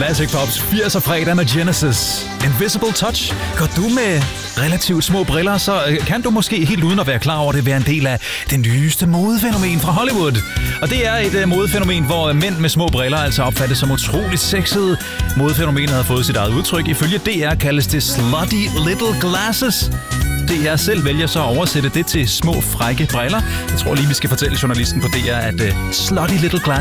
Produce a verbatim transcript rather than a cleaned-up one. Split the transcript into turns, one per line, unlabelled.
Classic Pops firser fredag med Genesis. Invisible Touch. Går du med relativt små briller, så kan du måske helt uden at være klar over det være en del af det nyeste modefænomen fra Hollywood. Og det er et uh, modefænomen, hvor mænd med små briller altså opfattes som utroligt sexede. Modefænomenet har fået sit eget udtryk. Ifølge D R kaldes det slutty little glasses. D R selv vælger så at oversætte det til små frække briller. Jeg tror lige, vi skal fortælle journalisten på D R, at uh, slutty little glasses